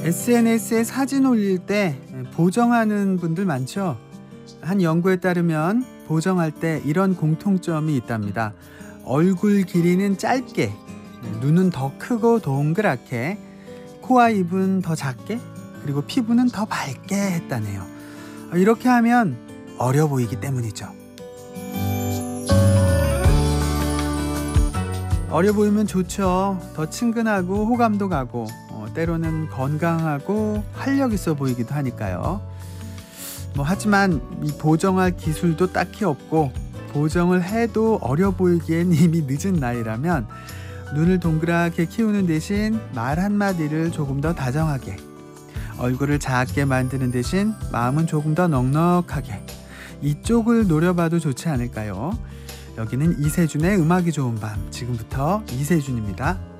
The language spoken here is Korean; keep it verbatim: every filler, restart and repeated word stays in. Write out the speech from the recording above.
에스엔에스에 사진 올릴 때 보정하는 분들 많죠? 한 연구에 따르면 보정할 때 이런 공통점이 있답니다. 얼굴 길이는 짧게, 눈은 더 크고 동그랗게, 코와 입은 더 작게, 그리고 피부는 더 밝게 했다네요. 이렇게 하면 어려 보이기 때문이죠. 어려 보이면 좋죠. 더 친근하고 호감도 가고, 어, 때로는 건강하고 활력 있어 보이기도 하니까요. 뭐 하지만 이 보정할 기술도 딱히 없고, 보정을 해도 어려 보이기엔 이미 늦은 나이라면 눈을 동그랗게 키우는 대신 말 한마디를 조금 더 다정하게, 얼굴을 작게 만드는 대신 마음은 조금 더 넉넉하게, 이쪽을 노려봐도 좋지 않을까요? 여기는 이세준의 음악이 좋은 밤, 지금부터 이세준입니다.